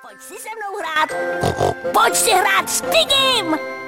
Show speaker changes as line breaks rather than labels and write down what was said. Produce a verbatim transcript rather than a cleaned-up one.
Pojď si se mnou hrát. Pojď si hrát s Pigem.